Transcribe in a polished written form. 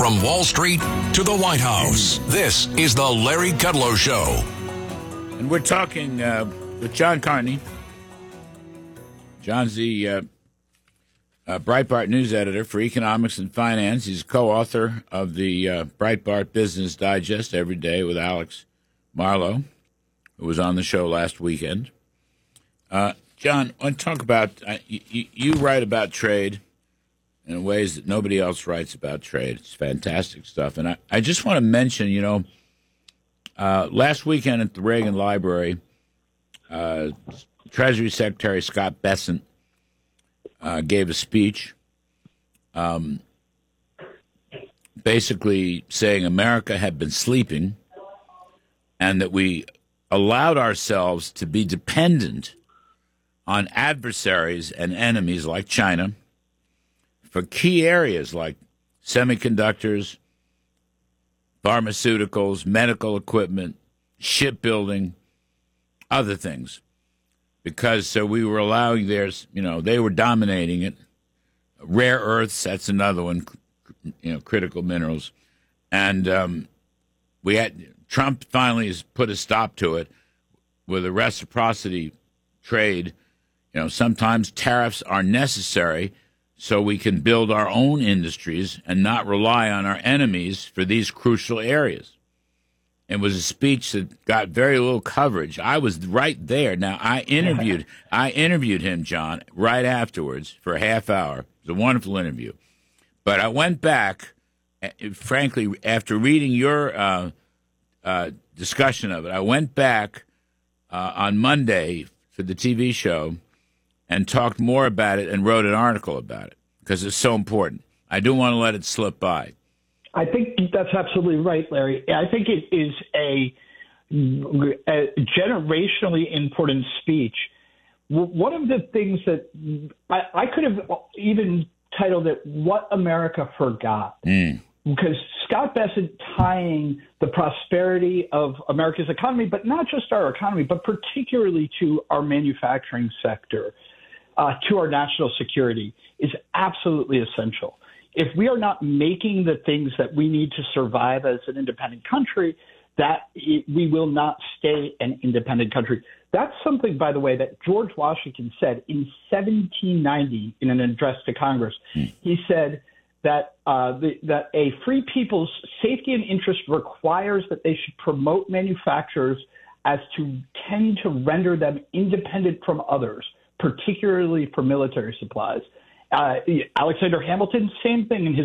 From Wall Street to the White House, this is the Larry Kudlow Show. And we're talking with John Carney. John's the Breitbart news editor for economics and finance. He's co-author of the Breitbart Business Digest Every Day with Alex Marlow, who was on the show last weekend. John, I want to talk about, you write about trade in ways that nobody else writes about trade. It's fantastic stuff. And I just want to mention, last weekend at the Reagan Library, Treasury Secretary Scott Bessent gave a speech basically saying America had been sleeping and that we allowed ourselves to be dependent on adversaries and enemies like China for key areas like semiconductors, pharmaceuticals, medical equipment, shipbuilding, other things. Because so we were allowing theirs, they were dominating it. Rare earths, that's another one, critical minerals. And Trump finally has put a stop to it with a reciprocity trade. Sometimes tariffs are necessary so we can build our own industries and not rely on our enemies for these crucial areas. It was a speech that got very little coverage. I was right there. Now, I interviewed him, John, right afterwards for a half hour. It was a wonderful interview. But I went back, frankly, after reading your discussion of it, I went back on Monday for the TV show and talked more about it and wrote an article about it because it's so important. I don't want to let it slip by. I think that's absolutely right, Larry. I think it is a generationally important speech. One of the things that I could have even titled it, What America Forgot. Because Scott Bessent tying the prosperity of America's economy, but not just our economy, but particularly to our manufacturing sector, to our national security, is absolutely essential. If we are not making the things that we need to survive as an independent country, we will not stay an independent country. That's something, by the way, that George Washington said in 1790 in an address to Congress. He said that that a free people's safety and interest requires that they should promote manufacturers as to tend to render them independent from others, particularly for military supplies. Alexander Hamilton, same thing in his